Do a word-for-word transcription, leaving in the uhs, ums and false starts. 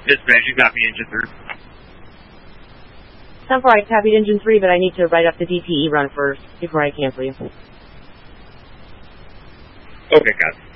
Dispatch, you copy engine three. ten four, I copied engine three, but I need to write up the D T E run first before I cancel you. Okay, copy.